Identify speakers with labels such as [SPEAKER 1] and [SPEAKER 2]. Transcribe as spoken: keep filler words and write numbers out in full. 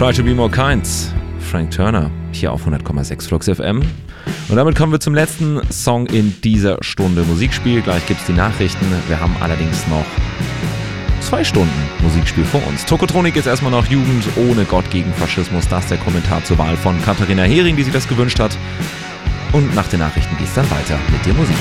[SPEAKER 1] Try to be more kind. Frank Turner, hier auf hundert Komma sechs Flux F M. Und damit kommen wir zum letzten Song in dieser Stunde Musikspiel. Gleich gibt's die Nachrichten. Wir haben allerdings noch zwei Stunden Musikspiel vor uns. Tokotronik ist erstmal noch Jugend ohne Gott gegen Faschismus. Das ist der Kommentar zur Wahl von Katharina Hering, die sich das gewünscht hat. Und nach den Nachrichten geht's dann weiter mit dem Musikspiel.